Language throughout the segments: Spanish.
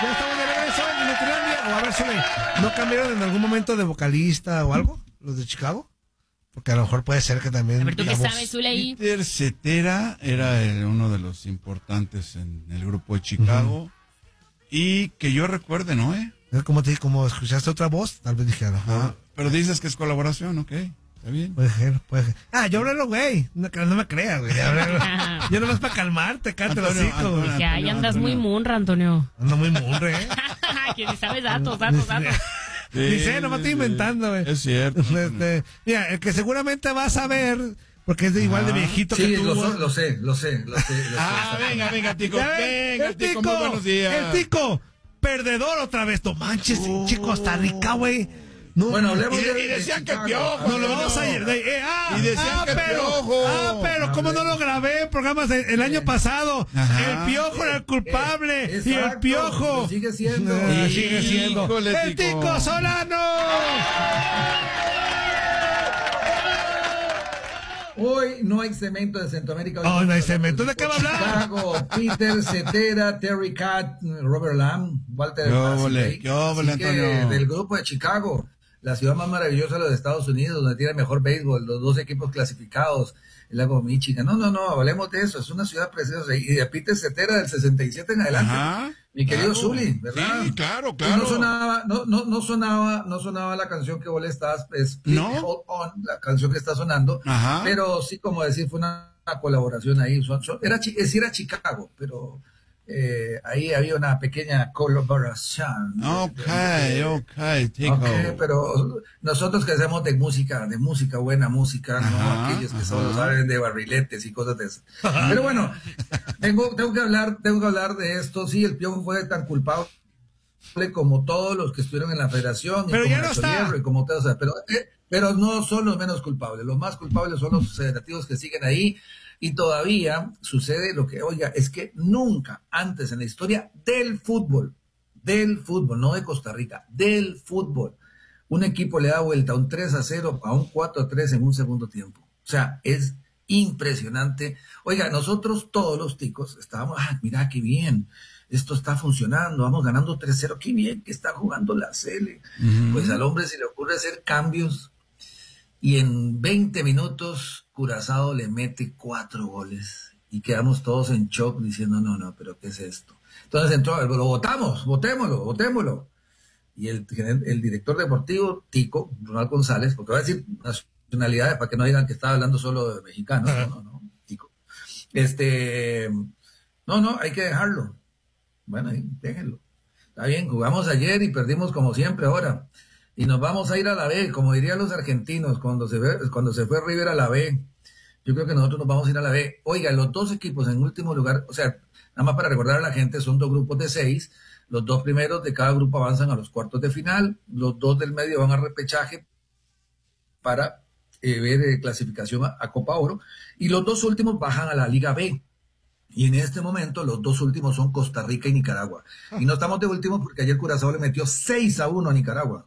Ya estamos de regreso en Nutrilandia. O a ver, Sule, ¿no cambiaron en algún momento de vocalista o algo? ¿Los de Chicago? Porque a lo mejor puede ser que también... A ver, ¿tú qué sabes, Zule, ahí? Peter Cetera era uno de los importantes en el grupo de Chicago. Y que yo recuerde, ¿no? Como escuchaste otra voz, tal vez dije, pero dices que es colaboración, ok. Está bien. Puede ser. Yo hablo, güey. No me creas, güey. Yo nomás para calmarte, cállate los hocico, güey. Que ahí andas muy munra, Antonio. Ando muy munre, Que ni sabes datos. Dice, nomás estoy inventando, güey. Es cierto. Mira, el que seguramente vas a ver, porque es igual de viejito que tú. Sí, lo sé. Venga, Tico. El Tico, muy buenos días. El Tico, perdedor otra vez. No manches, chico, Costa Rica, güey. No, bueno, hablemos y decían que Piojo. No lo vamos a ir. Y decían que Piojo. Pero ¿cómo no lo grabé en programas el año pasado? El Piojo era el culpable. Exacto, y el Piojo sigue siendo. Sigue siendo. Híjole, ¡El Tico Solano! Hoy no hay cemento de Centroamérica. Hoy no hay cemento. ¿De qué va a hablar? Chicago, Peter Cetera, Terry Cat, Robert Lamb, Walter Massey, Antonio. del grupo de Chicago, la ciudad más maravillosa de los Estados Unidos, donde tiene mejor béisbol, los dos equipos clasificados, el lago Michigan. No, hablemos de eso, es una ciudad preciosa. Y de Peter Cetera del 67 en adelante. Mi querido Zuli, ¿verdad? Sí, claro. No sonaba la canción que vos le estás, Hold On, la canción que está sonando, pero sí, como decir, fue una colaboración ahí. Era Chicago, pero ahí había una pequeña colaboración. Ok, Tico. Pero nosotros que hacemos de música buena música, no aquellos que solo saben de barriletes y cosas de esas. Pero bueno, tengo que hablar de esto. Sí, el Piojo fue tan culpable como todos los que estuvieron en la federación, pero y ya no está. Como todos, pero no son los menos culpables. Los más culpables son los federativos que siguen ahí. Y todavía sucede lo que, es que nunca antes en la historia del fútbol, no de Costa Rica, del fútbol, un equipo le da vuelta a un 3-0 a un 4-3 en un segundo tiempo. O sea, es impresionante. Oiga, nosotros todos los ticos estábamos, mira qué bien, esto está funcionando, vamos ganando 3-0, qué bien que está jugando la Sele. Pues al hombre se le ocurre hacer cambios y en 20 minutos Curazao le mete 4 goles y quedamos todos en shock diciendo, no, pero ¿qué es esto? Entonces entró, lo votémoslo. Y el director deportivo, Tico, Ronald González, porque va a decir nacionalidades para que no digan que estaba hablando solo de mexicanos, no, Tico. No, hay que dejarlo. Bueno, ahí, déjenlo. Está bien, jugamos ayer y perdimos como siempre ahora. Y nos vamos a ir a la B, como dirían los argentinos, cuando se fue River a la B. Yo creo que nosotros nos vamos a ir a la B. Oiga, los dos equipos en último lugar, o sea, nada más para recordar a la gente, son 2 grupos de 6. Los 2 primeros de cada grupo avanzan a los cuartos de final. Los 2 del medio van a repechaje para ver clasificación a Copa Oro. Y los 2 últimos bajan a la Liga B. Y en este momento los 2 últimos son Costa Rica y Nicaragua. Y no estamos de último porque ayer Curazao le metió 6-1 a Nicaragua.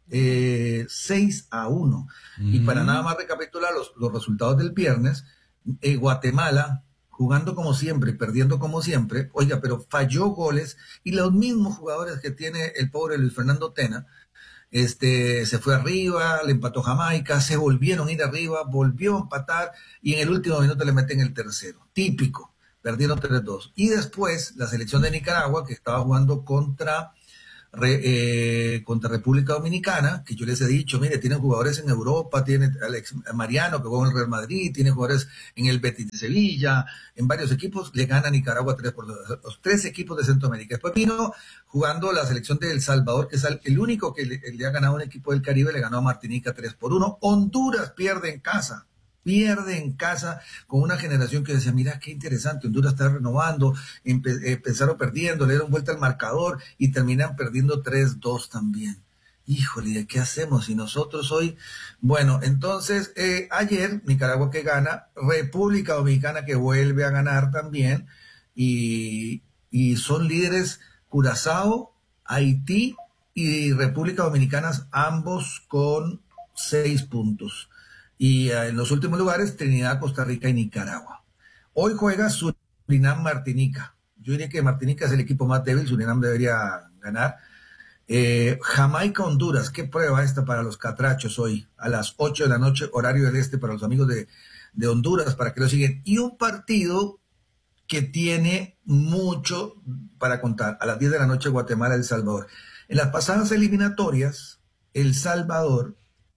6-1. Y para nada más recapitular los resultados del viernes, Guatemala, jugando como siempre, perdiendo como siempre, oiga, pero falló goles, y los mismos jugadores que tiene el pobre Luis Fernando Tena, se fue arriba, le empató Jamaica, se volvieron a ir arriba, volvió a empatar, y en el último minuto le meten el tercero. Típico, perdieron 3-2. Y después, la selección de Nicaragua, que estaba jugando contra República Dominicana, que yo les he dicho, mire, tienen jugadores en Europa, tiene Alex Mariano que juega en el Real Madrid, tiene jugadores en el Betis de Sevilla, en varios equipos, le gana a Nicaragua 3-2, los 3 equipos de Centroamérica. Después vino jugando la selección de El Salvador, que es el único que le ha ganado a un equipo del Caribe, le ganó a Martinica 3-1. Honduras pierde en casa con una generación que decía, mira qué interesante, Honduras está renovando, empezaron perdiendo, le dieron vuelta al marcador y terminan perdiendo 3-2 también. Híjole, ¿de qué hacemos? Y nosotros hoy, bueno, entonces ayer Nicaragua que gana, República Dominicana que vuelve a ganar también, y son líderes Curazao, Haití y República Dominicana, ambos con 6 puntos. Y en los últimos lugares, Trinidad, Costa Rica y Nicaragua. Hoy juega Surinam, Martinica. Yo diría que Martinica es el equipo más débil, Surinam debería ganar. Jamaica-Honduras, qué prueba esta para los catrachos hoy, a las 8 de la noche, horario del este para los amigos de Honduras, para que lo sigan. Y un partido que tiene mucho para contar, a las 10 de la noche, Guatemala-El Salvador. En las pasadas eliminatorias, El Salvador,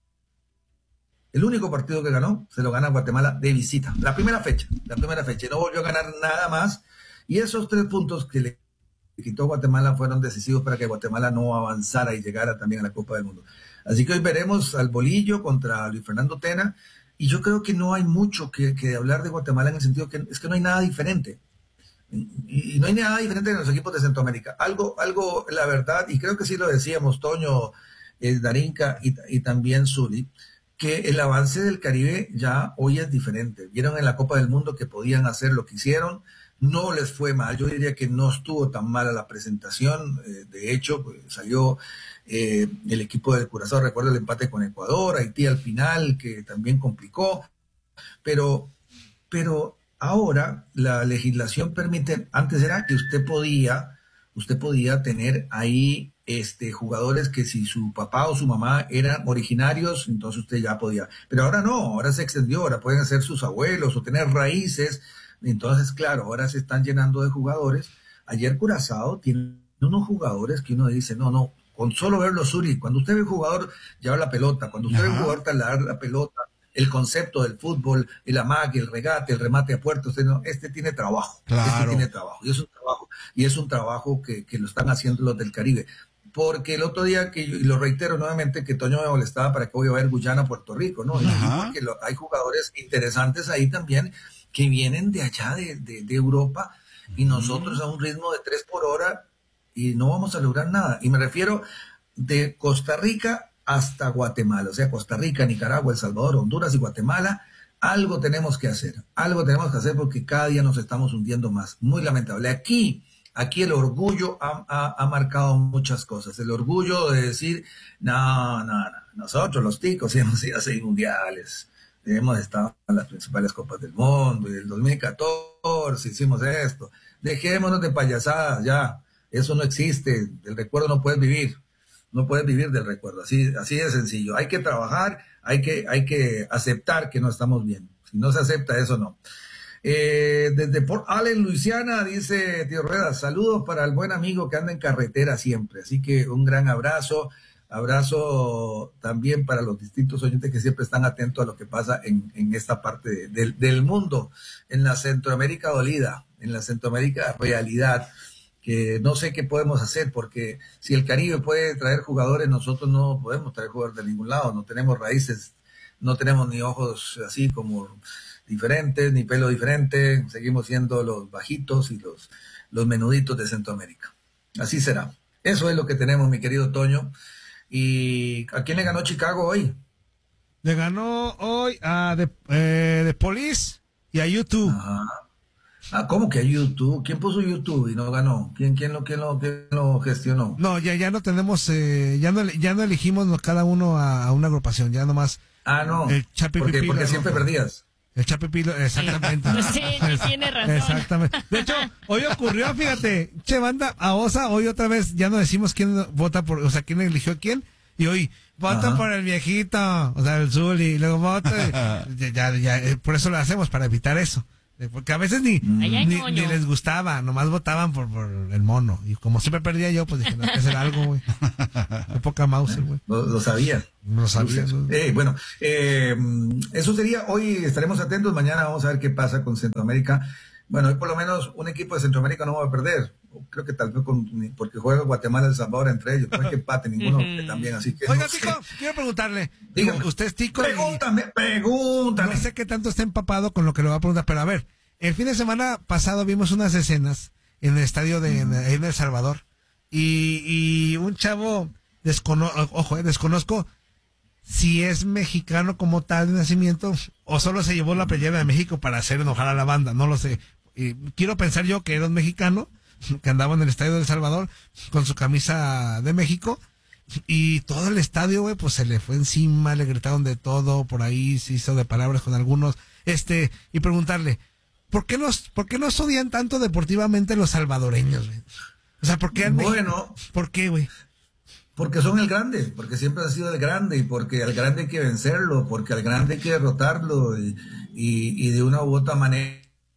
el único partido que ganó, se lo gana Guatemala de visita. La primera fecha, no volvió a ganar nada más. Y esos 3 puntos que le quitó Guatemala fueron decisivos para que Guatemala no avanzara y llegara también a la Copa del Mundo. Así que hoy veremos al Bolillo contra Luis Fernando Tena. Y yo creo que no hay mucho que hablar de Guatemala en el sentido que es que no hay nada diferente. Y no hay nada diferente en los equipos de Centroamérica. Algo, la verdad, y creo que sí lo decíamos, Toño, Darinka y también Zuli, que el avance del Caribe ya hoy es diferente. Vieron en la Copa del Mundo que podían hacer lo que hicieron, no les fue mal. Yo diría que no estuvo tan mala la presentación. De hecho, pues, salió el equipo del Curazao, recuerdo el empate con Ecuador, Haití al final, que también complicó. Pero ahora la legislación permite, antes era que usted podía tener ahí jugadores que si su papá o su mamá eran originarios, entonces usted ya podía. Pero ahora no, ahora se extendió, ahora pueden ser sus abuelos o tener raíces. Entonces, claro, ahora se están llenando de jugadores. Ayer Curazao tiene unos jugadores que uno dice, no, con solo verlo, Zuri, cuando usted ve un jugador llevar la pelota, cuando usted ve un jugador trasladar la pelota, el concepto del fútbol, el amague, el regate, el remate a puerta, usted tiene trabajo. Claro. Este tiene trabajo. Y es un trabajo que lo están haciendo los del Caribe. Porque el otro día, y lo reitero nuevamente, que Toño me molestaba para que voy a ver Guyana, Puerto Rico, ¿no? Y porque hay jugadores interesantes ahí también que vienen de allá, de Europa, y nosotros a un ritmo de 3 por hora, y no vamos a lograr nada. Y me refiero de Costa Rica hasta Guatemala, o sea, Costa Rica, Nicaragua, El Salvador, Honduras y Guatemala. Algo tenemos que hacer porque cada día nos estamos hundiendo más. Muy lamentable. Aquí el orgullo ha marcado muchas cosas. El orgullo de decir, no, nosotros los ticos hemos ido a 6 mundiales, hemos estado en las principales copas del mundo, y el 2014 hicimos esto. Dejémonos de payasadas ya, eso no existe, del recuerdo no puedes vivir del recuerdo, así de sencillo. Hay que trabajar, hay que aceptar que no estamos bien. Si no se acepta eso, no. Desde Port Allen, Luisiana, dice Tío Rueda, saludos para el buen amigo que anda en carretera siempre. Así que un gran abrazo también para los distintos oyentes que siempre están atentos a lo que pasa en esta parte del mundo, en la Centroamérica dolida, en la Centroamérica realidad, que no sé qué podemos hacer, porque si el Caribe puede traer jugadores, nosotros no podemos traer jugadores de ningún lado, no tenemos raíces, no tenemos ni ojos así como diferentes, ni pelo diferente, seguimos siendo los bajitos y los menuditos de Centroamérica. Así será. Eso es lo que tenemos, mi querido Toño. ¿Y a quién le ganó Chicago hoy? Le ganó hoy a The Police y a YouTube. Ajá. ¿Cómo que a YouTube? ¿Quién puso YouTube y no ganó? ¿Quién lo gestionó? No, ya no tenemos, ya no elegimos cada uno a una agrupación, ya nomás. No. El Chapi Pipilo, porque siempre perdías. El Chapi Pipilo, exactamente. Sí, tiene razón. Exactamente. De hecho, hoy ocurrió, fíjate, banda, a Osa, hoy otra vez ya no decimos quién vota por, o sea, quién eligió a quién, y hoy vota por el viejito, o sea, el Zuli, y luego vota, ya, por eso lo hacemos, para evitar eso. Porque a veces ni les gustaba, nomás votaban por el mono. Y como siempre perdía yo, pues dije, no, hay que hacer algo, güey. De poca mouse, güey. Lo sabía. No sabía. Bueno, eso sería, hoy estaremos atentos, mañana vamos a ver qué pasa con Centroamérica. Bueno, hoy por lo menos un equipo de Centroamérica no va a perder. Creo que tal vez porque juega Guatemala y El Salvador entre ellos. No hay que empate ninguno también, así que. Oiga, no sé. Tico, quiero preguntarle. Dígame. Usted es Tico. Pregúntame. No sé qué tanto está empapado con lo que le va a preguntar, pero a ver, el fin de semana pasado vimos unas escenas en el estadio en El Salvador y un chavo, desconozco si es mexicano como tal de nacimiento o solo se llevó la playera de México para hacer enojar a la banda, no lo sé. Quiero pensar yo que era un mexicano que andaba en el estadio de El Salvador con su camisa de México y todo el estadio, güey, pues se le fue encima, le gritaron de todo, por ahí se hizo de palabras con algunos, y preguntarle, ¿por qué nos odian tanto deportivamente los salvadoreños, güey? O sea, ¿por qué Bueno, ¿por qué, güey? porque son el grande, porque siempre han sido el grande, y porque al grande hay que vencerlo, porque al grande hay que derrotarlo, y de una u otra manera,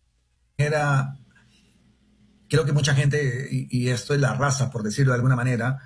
creo que mucha gente, y esto es la raza, por decirlo de alguna manera,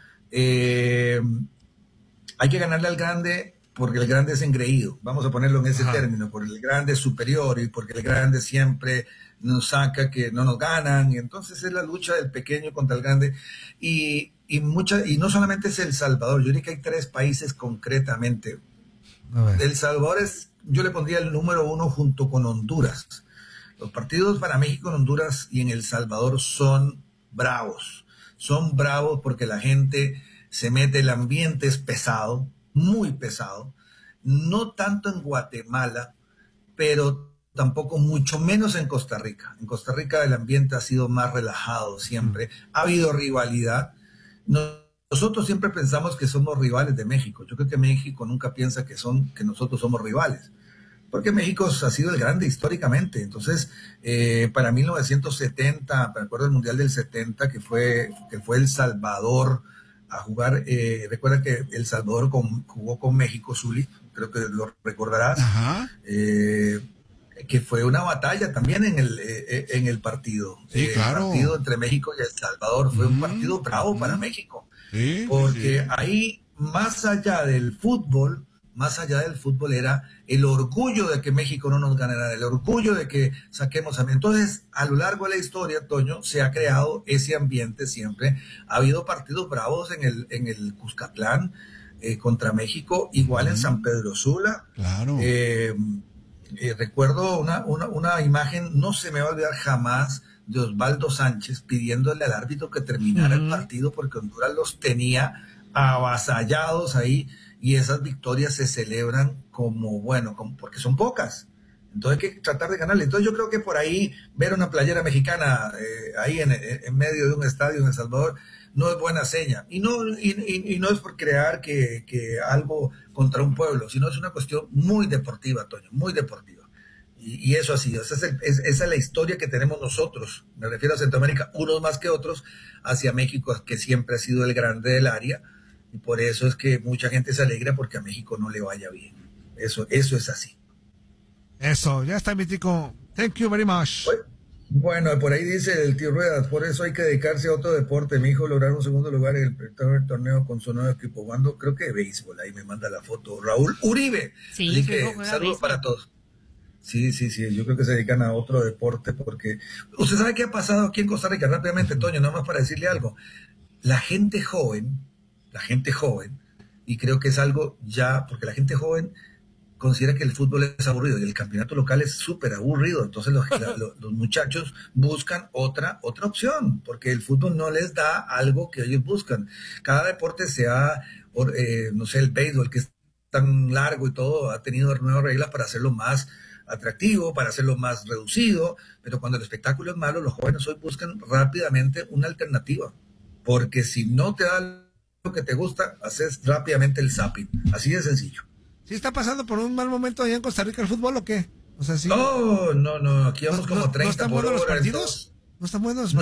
hay que ganarle al grande porque el grande es engreído, vamos a ponerlo en ese término, porque el grande es superior y porque el grande siempre nos saca que no nos ganan, y entonces es la lucha del pequeño contra el grande, y no solamente es El Salvador, yo diría que hay 3 países concretamente. El Salvador yo le pondría el número 1 junto con Honduras. Los partidos para México, en Honduras y en El Salvador son bravos porque la gente se mete, el ambiente es pesado, muy pesado, no tanto en Guatemala, pero tampoco mucho menos en Costa Rica. En Costa Rica el ambiente ha sido más relajado siempre, ha habido rivalidad. Nosotros siempre pensamos que somos rivales de México. Yo creo que México nunca piensa que nosotros somos rivales, porque México ha sido el grande históricamente. Entonces, para 1970, me acuerdo del Mundial del 70, que fue El Salvador a jugar, recuerda que El Salvador jugó con México, Zuli, creo que lo recordarás. Que fue una batalla también en el partido. Sí, claro. El partido entre México y El Salvador fue un partido bravo para México. Sí, porque ahí, más allá del fútbol era el orgullo de que México no nos ganara, el orgullo de que saquemos a... Entonces, a lo largo de la historia, Toño, se ha creado ese ambiente siempre. Ha habido partidos bravos en el Cuscatlán contra México, igual en San Pedro Sula. Claro. Recuerdo una imagen, no se me va a olvidar jamás, de Osvaldo Sánchez pidiéndole al árbitro que terminara el partido porque Honduras los tenía avasallados ahí, y esas victorias se celebran porque son pocas. Entonces hay que tratar de ganarle. Entonces yo creo que por ahí ver una playera mexicana ahí en medio de un estadio en El Salvador no es buena seña. Y no es por crear que algo contra un pueblo, sino es una cuestión muy deportiva, Toño, muy deportiva. Y eso ha sido, esa es la historia que tenemos nosotros, me refiero a Centroamérica, unos más que otros, hacia México, que siempre ha sido el grande del área, y por eso es que mucha gente se alegra porque a México no le vaya bien. Eso es así. Eso, ya está, mi tico. Thank you very much. Bueno, por ahí dice el tío Ruedas, por eso hay que dedicarse a otro deporte. Mi hijo lograr un segundo lugar en el torneo con su nuevo equipo, jugando, creo que béisbol, ahí me manda la foto Raúl Uribe. Sí, así que saludos para todos. Sí, yo creo que se dedican a otro deporte, porque usted sabe qué ha pasado aquí en Costa Rica, rápidamente, Toño, nada más para decirle algo. La gente joven, y creo que es algo ya, porque la gente joven considera que el fútbol es aburrido y el campeonato local es súper aburrido, entonces los muchachos buscan otra opción, porque el fútbol no les da algo que ellos buscan. Cada deporte no sé, el béisbol, que es tan largo y todo, ha tenido nuevas reglas para hacerlo más atractivo, para hacerlo más reducido, pero cuando el espectáculo es malo, los jóvenes hoy buscan rápidamente una alternativa, porque si no te da lo que te gusta, haces rápidamente el zapping, así de sencillo. ¿Sí está pasando por un mal momento allá en Costa Rica el fútbol o qué? O sea, sí. No, aquí vamos como 30 ¿No están buenos los partidos? ¿No están buenos?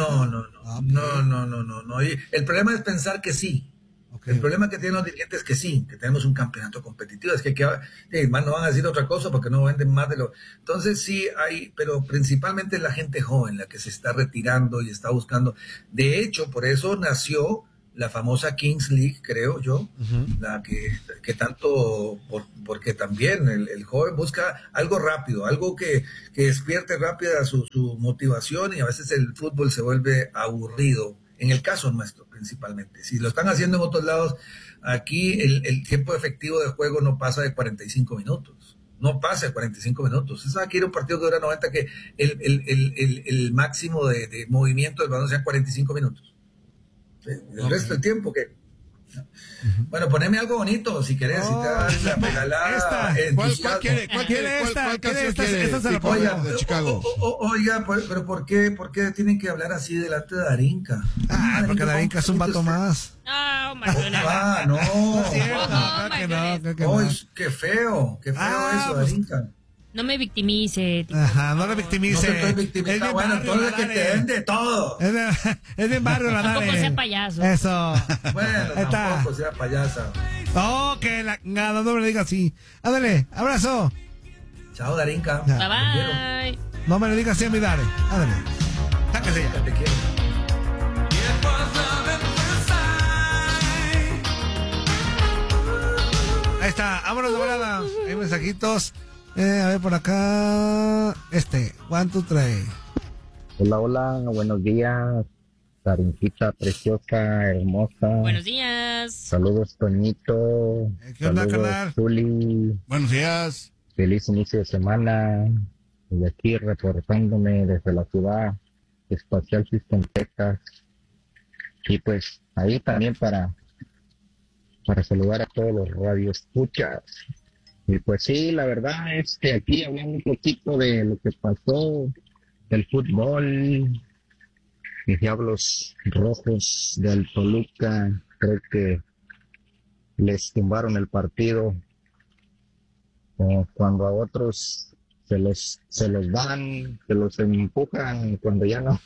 No. Y el problema es pensar que sí. Okay. El problema que tienen los dirigentes es que sí, que tenemos un campeonato competitivo, es que más no van a decir otra cosa porque no venden más de lo... Entonces sí hay, pero principalmente la gente joven, la que se está retirando y está buscando. De hecho, por eso nació la famosa Kings League, creo yo, la que tanto, porque también el joven busca algo rápido, algo que despierte rápida su motivación, y a veces el fútbol se vuelve aburrido, en el caso nuestro principalmente. Si lo están haciendo en otros lados, aquí el tiempo efectivo de juego no pasa de 45 minutos. No pasa de 45 minutos. Usted sabe que ir a un partido que dura 90, que el máximo de movimiento del balón sean 45 minutos. El resto del tiempo que... Bueno, poneme algo bonito si querés, si te das la regalada. ¿Cuál quiere? Esta se la pongo de Chicago. Oiga, pero ¿por qué tienen que hablar así delante de Darinka? Porque Darinka es un vato más. No. No es cierto, no. Qué feo eso, Darinka. No me victimice. Tipo. Ajá, no lo No victimice. te estoy victimizando. bien Bueno, barrio, entonces que Dale. te den de todo. Es bien barrio la Tampoco Dale. sea payaso. Eso. Bueno, Ahí está. tampoco sea payasa. Oh, que la nada, no me lo diga así. Ándale, abrazo. Chao, Darinka. Ya. Bye Te quiero. bye. No me lo diga así a mi Dale. Ándale. Sáquese ya. Te quiero. Ahí está, vámonos de volada. Hay mensajitos. A ver por acá. 1, 2, 3. Hola, hola, buenos días, Darinquita preciosa, hermosa. Buenos días. Saludos, Toñito. ¿Qué onda, Saludos, carnal? Zuli. Buenos días. Feliz inicio de semana. Y aquí reportándome desde la ciudad espacial Houston, Texas. Y pues ahí también para saludar a todos los radioescuchas. Y pues sí, la verdad, aquí hablando un poquito de lo que pasó, del fútbol, mis Diablos Rojos del Toluca, creo que les tumbaron el partido, cuando a otros se los dan, se los empujan, cuando ya no,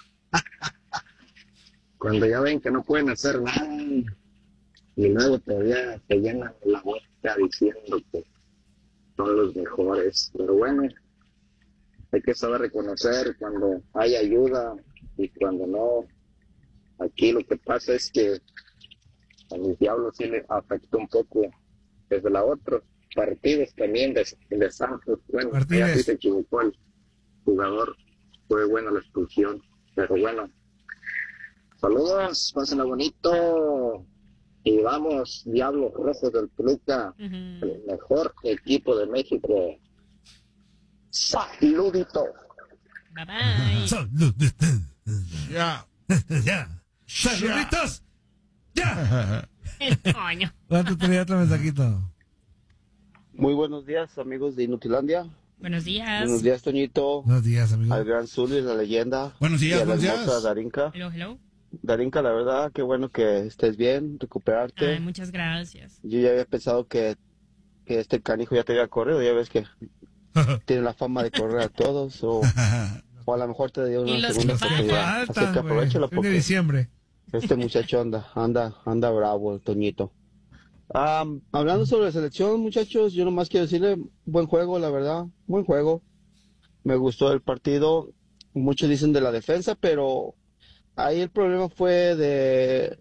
cuando ya ven que no pueden hacer nada, y luego todavía te llenan la boca diciendo que son los mejores. Pero bueno, hay que saber reconocer cuando hay ayuda y cuando no. Aquí lo que pasa es que a mis Diablos sí le afectó un poco desde la otra partidos también de Santos. Bueno, Martínez. así se equivocó el jugador, fue buena la expulsión, pero bueno, saludos, pásenla bonito y vamos, Diablos Rojos del Toluca, el mejor equipo de México. Saludito. Bye bye. Ya. Ya. Saluditos. Ya. Coño. ¿Cuánto tenía otro mensajito? Muy buenos días, amigos de Inutilandia. Buenos días. Buenos días, Toñito. Buenos días, amigo. Al gran Zuli, la leyenda. Buenos días, y a la buenos hermosa días. Darinka. Hello, hello. Darinka, la verdad, qué bueno que estés bien, recuperarte. Ay, muchas gracias. Yo ya había pensado que este canijo ya te había corrido, ya ves que tiene la fama de correr a todos, o a lo mejor te dio Y una los segunda que oportunidad. Así Faltan, que güey. aprovechalo Fin de porque diciembre. este muchacho anda bravo, el Toñito. Hablando sobre la selección, muchachos, yo nomás quiero decirle, buen juego, la verdad, buen juego. Me gustó el partido. Muchos dicen de la defensa, pero ahí el problema fue de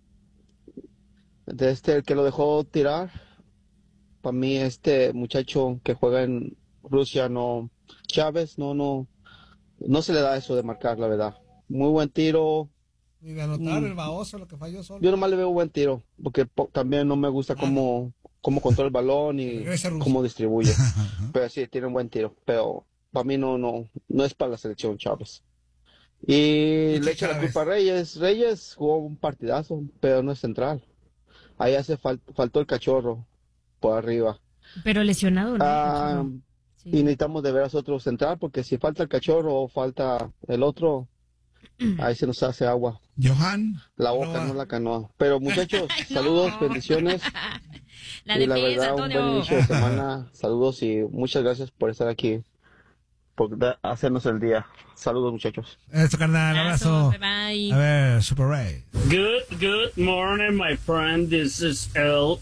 el que lo dejó tirar. Para mí, este muchacho que juega en Rusia, Chávez, no se le da eso de marcar, la verdad. Muy buen tiro. Ni de anotar el baboso, lo que falló solo. Yo nomás le veo buen tiro, porque también no me gusta cómo controla el balón y Regresa Rusia. cómo distribuye. Pero sí, tiene un buen tiro. Pero para mí no es para la selección Chávez. Y le echa la Chávez. culpa a Reyes. Reyes jugó un partidazo, pero no es central. Ahí faltó el cachorro por arriba. Pero lesionado, ¿no? Ah, Sí. Y necesitamos de veras otro central, porque si falta el cachorro o falta el otro, ahí se nos hace agua. Johan. La No boca, va. no la canoa. Pero muchachos, saludos, bendiciones. La Y la defensa, verdad, un buen Antonio. inicio de semana. Saludos y muchas gracias por estar aquí, por hacernos el día. Saludos, muchachos. Eso, carnal, abrazo. Bye bye. A ver, Super Ray. Good morning, my friend. This is El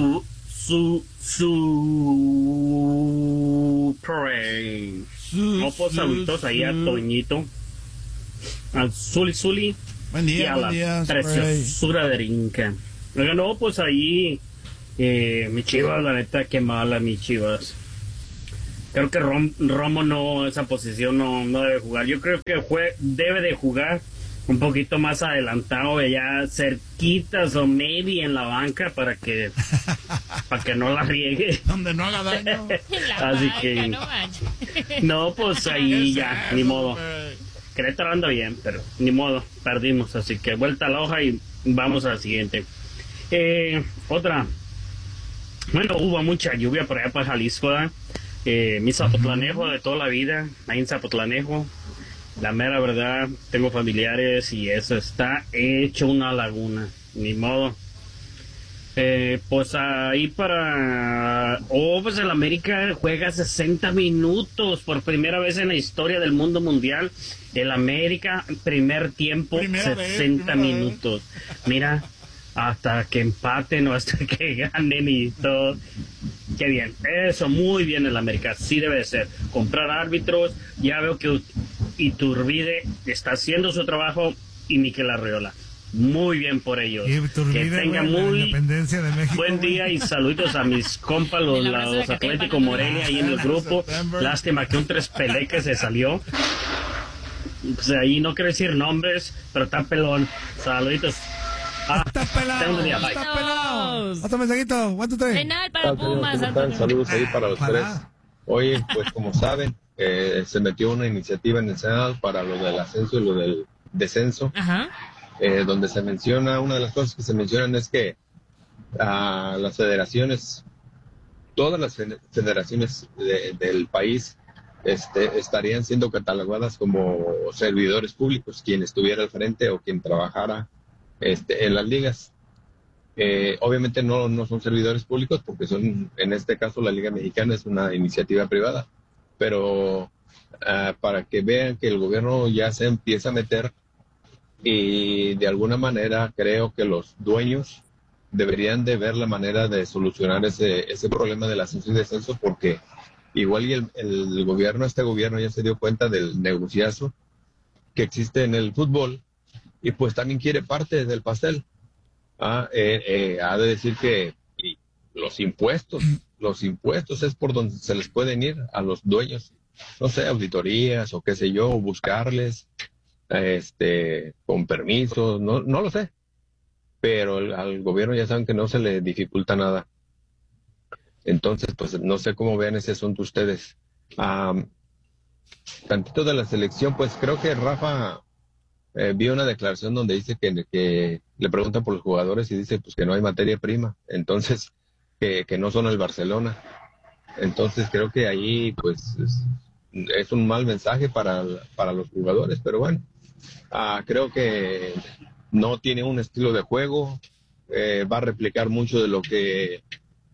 Supre. No, pues saludos ahí a Toñito, al Zuli Buen y día, a buen la día. Super Ray. preciosura de Rinca. Oiga, no, pues ahí, mi Chivas, la neta, qué mala, mi Chivas. Creo que Romo no, esa posición no debe jugar. Yo creo que debe de jugar un poquito más adelantado, ya cerquitas o maybe en la banca para que no la riegue. Donde no haga daño. La Así banca, que- no manches. No, pues ahí ya, ni modo. Querétaro anda bien, pero ni modo, perdimos. Así que vuelta a la hoja y vamos a la siguiente. Otra. Bueno, hubo mucha lluvia por allá para Jalisco, ¿verdad? Mi Zapotlanejo de toda la vida, ahí en Zapotlanejo. La mera verdad, tengo familiares y eso está hecho una laguna. Ni modo. Pues ahí pues el América juega 60 minutos por primera vez en la historia del mundo mundial. El América, primer tiempo, 60 minutos. Mira, hasta que empaten o hasta que ganen y todo. Qué bien, eso, muy bien el América, sí debe de ser. Comprar árbitros, ya veo que Iturbide está haciendo su trabajo y Mikel Arriola. Muy bien por ellos. Iturbide, que tengan la muy independencia de México, buen día y saludos a mis compas, los Atlético Morelia ahí en el grupo. Lástima que un Tres Peleque se salió. Pues ahí no quiero decir nombres, pero está pelón. Saluditos. Está pelado, está pelado. Otro mensajito, 1, 2, 3. Penal para Pumas. Saludos ahí para los tres. Oye, pues como saben, se metió una iniciativa en el Senado para lo del ascenso y lo del descenso. Ajá. Donde se menciona, una de las cosas que se mencionan es que las federaciones, todas las federaciones del país estarían siendo catalogadas como servidores públicos, quien estuviera al frente o quien trabajara en las ligas. Obviamente no son servidores públicos porque son, en este caso la Liga Mexicana es una iniciativa privada, pero para que vean que el gobierno ya se empieza a meter. Y de alguna manera creo que los dueños deberían de ver la manera de solucionar ese problema del ascenso y descenso, porque igual y el gobierno, este gobierno ya se dio cuenta del negociazo que existe en el fútbol y pues también quiere parte del pastel. Ha de decir que los impuestos es por donde se les pueden ir a los dueños, no sé, auditorías o qué sé yo, buscarles. Con permisos, no lo sé, pero al gobierno ya saben que no se le dificulta nada. Entonces, pues no sé cómo vean ese asunto ustedes. Tantito de la selección, pues creo que Rafa vi una declaración donde dice que le preguntan por los jugadores y dice pues que no hay materia prima, entonces que no son el Barcelona. Entonces creo que ahí pues es un mal mensaje para los jugadores, pero bueno. Creo que no tiene un estilo de juego, va a replicar mucho de lo que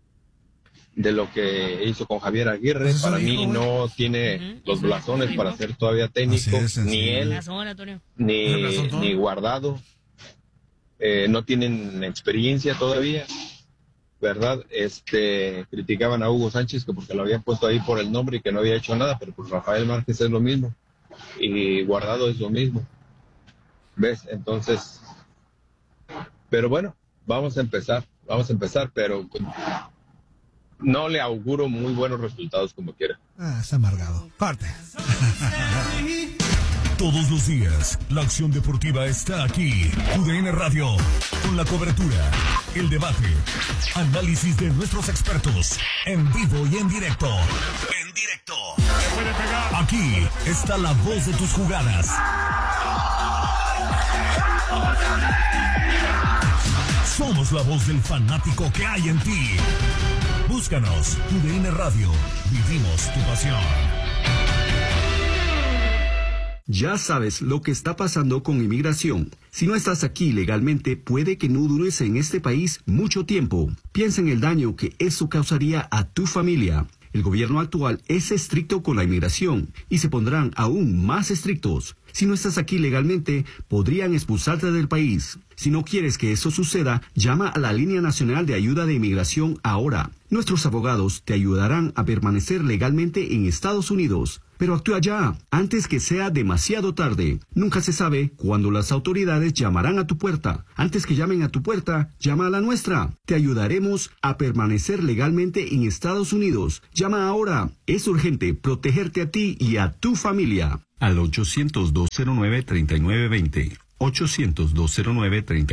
hizo con Javier Aguirre. Para mí no tiene los blasones para ser todavía técnico, ni él, ni Guardado, no tienen experiencia todavía, ¿verdad? Criticaban a Hugo Sánchez que porque lo habían puesto ahí por el nombre y que no había hecho nada, pero pues Rafael Márquez es lo mismo y Guardado es lo mismo. ¿Ves? Entonces, pero bueno, vamos a empezar, pero no le auguro muy buenos resultados como quiera. Está amargado. Corte. Todos los días, la acción deportiva está aquí. UDN Radio, con la cobertura, el debate, análisis de nuestros expertos, en vivo y en directo. Aquí está la voz de tus jugadas. Somos la voz del fanático que hay en ti. Búscanos, UDN Radio. Vivimos tu pasión. Ya sabes lo que está pasando con inmigración. Si no estás aquí legalmente, puede que no dures en este país mucho tiempo. Piensa en el daño que eso causaría a tu familia. El gobierno actual es estricto con la inmigración y se pondrán aún más estrictos. Si no estás aquí legalmente, podrían expulsarte del país. Si no quieres que eso suceda, llama a la Línea Nacional de Ayuda de Inmigración ahora. Nuestros abogados te ayudarán a permanecer legalmente en Estados Unidos. Pero actúa ya, antes que sea demasiado tarde. Nunca se sabe cuándo las autoridades llamarán a tu puerta. Antes que llamen a tu puerta, llama a la nuestra. Te ayudaremos a permanecer legalmente en Estados Unidos. Llama ahora. Es urgente protegerte a ti y a tu familia. Al 800-209-3920.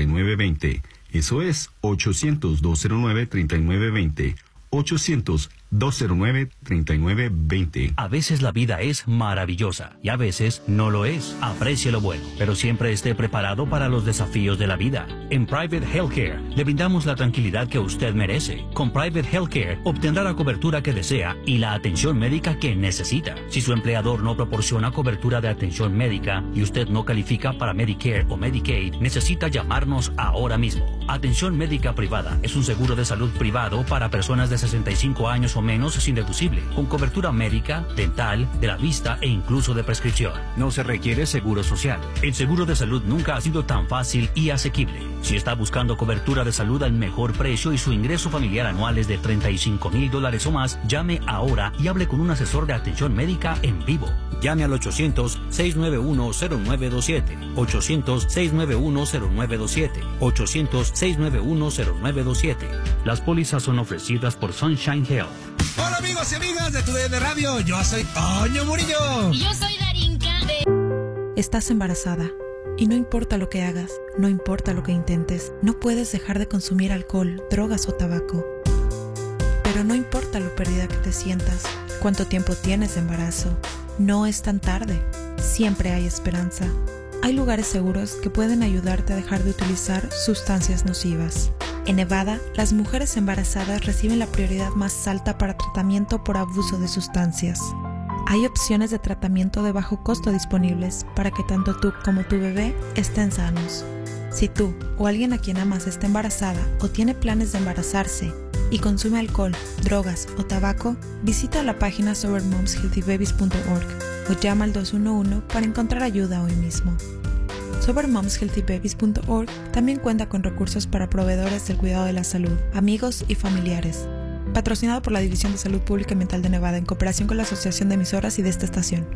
800-209-3920. Eso es 800-209-3920. 800-209-3920. 209-3920. A veces la vida es maravillosa y a veces no lo es. Aprecie lo bueno, pero siempre esté preparado para los desafíos de la vida. En Private Healthcare le brindamos la tranquilidad que usted merece. Con Private Healthcare obtendrá la cobertura que desea y la atención médica que necesita. Si su empleador no proporciona cobertura de atención médica y usted no califica para Medicare o Medicaid, necesita llamarnos ahora mismo. Atención médica privada es un seguro de salud privado para personas de 65 años o menos sin deducible, con cobertura médica, dental, de la vista e incluso de prescripción. No se requiere seguro social. El seguro de salud nunca ha sido tan fácil y asequible. Si está buscando cobertura de salud al mejor precio y su ingreso familiar anual es de $35,000 o más, llame ahora y hable con un asesor de atención médica en vivo. Llame al 800-691-0927, 800-691-0927, 800-691-0927. Las pólizas son ofrecidas por Sunshine Health. Hola amigos y amigas de TUDN Radio, yo soy Toño Murillo. Y yo soy Darinka. Estás embarazada y no importa lo que hagas, no importa lo que intentes, no puedes dejar de consumir alcohol, drogas o tabaco. Pero no importa lo perdida que te sientas, cuánto tiempo tienes de embarazo, no es tan tarde, siempre hay esperanza. Hay lugares seguros que pueden ayudarte a dejar de utilizar sustancias nocivas. En Nevada, las mujeres embarazadas reciben la prioridad más alta para tratamiento por abuso de sustancias. Hay opciones de tratamiento de bajo costo disponibles para que tanto tú como tu bebé estén sanos. Si tú o alguien a quien amas está embarazada o tiene planes de embarazarse y consume alcohol, drogas o tabaco, visita la página sobermomshealthybabies.org o llama al 211 para encontrar ayuda hoy mismo. SoberMomsHealthyBabies.org también cuenta con recursos para proveedores del cuidado de la salud, amigos y familiares. Patrocinado por la División de Salud Pública y Mental de Nevada en cooperación con la Asociación de Emisoras y de esta estación.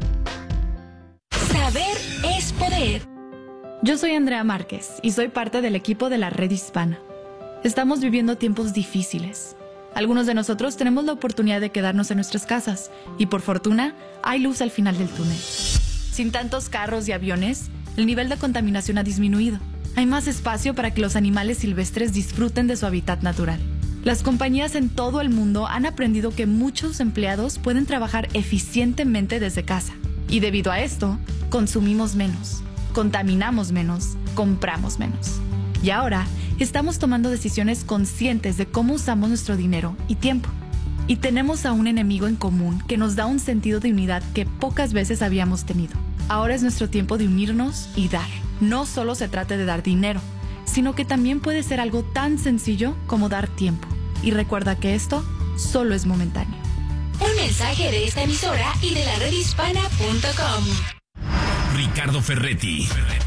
Saber es poder. Yo soy Andrea Márquez y soy parte del equipo de la Red Hispana. Estamos viviendo tiempos difíciles. Algunos de nosotros tenemos la oportunidad de quedarnos en nuestras casas y por fortuna hay luz al final del túnel. Sin tantos carros y aviones, el nivel de contaminación ha disminuido. Hay más espacio para que los animales silvestres disfruten de su hábitat natural. Las compañías en todo el mundo han aprendido que muchos empleados pueden trabajar eficientemente desde casa. Y debido a esto, consumimos menos, contaminamos menos, compramos menos. Y ahora, estamos tomando decisiones conscientes de cómo usamos nuestro dinero y tiempo. Y tenemos a un enemigo en común que nos da un sentido de unidad que pocas veces habíamos tenido. Ahora es nuestro tiempo de unirnos y dar. No solo se trata de dar dinero, sino que también puede ser algo tan sencillo como dar tiempo. Y recuerda que esto solo es momentáneo. Un mensaje de esta emisora y de la redhispana.com. Ricardo Ferretti,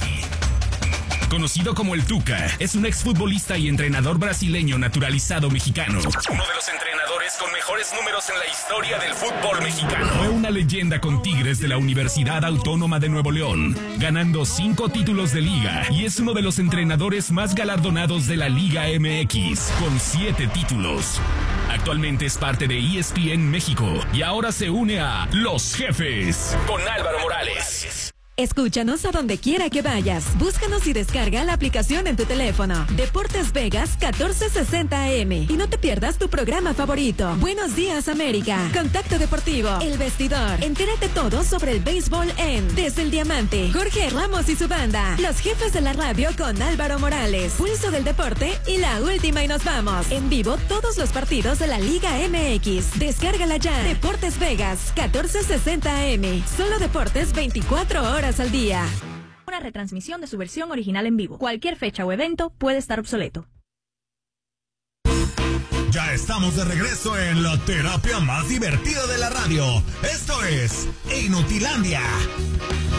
conocido como el Tuca, es un exfutbolista y entrenador brasileño naturalizado mexicano. Uno de los entrenadores con mejores números en la historia del fútbol mexicano. Fue una leyenda con Tigres de la Universidad Autónoma de Nuevo León, ganando 5 títulos de liga, y es uno de los entrenadores más galardonados de la Liga MX, con 7 títulos. Actualmente es parte de ESPN México y ahora se une a Los Jefes con Álvaro Morales. Escúchanos a donde quiera que vayas. Búscanos y descarga la aplicación en tu teléfono. Deportes Vegas 1460 AM. Y no te pierdas tu programa favorito. Buenos días, América. Contacto Deportivo. El Vestidor. Entérate todo sobre el béisbol en Desde el Diamante. Jorge Ramos y su banda. Los Jefes de la Radio con Álvaro Morales. Pulso del Deporte y la última y nos vamos. En vivo todos los partidos de la Liga MX. Descárgala ya. Deportes Vegas 1460 AM. Solo deportes 24 horas al día. Una retransmisión de su versión original en vivo. Cualquier fecha o evento puede estar obsoleto. Ya estamos de regreso en la terapia más divertida de la radio. Esto es Inutilandia.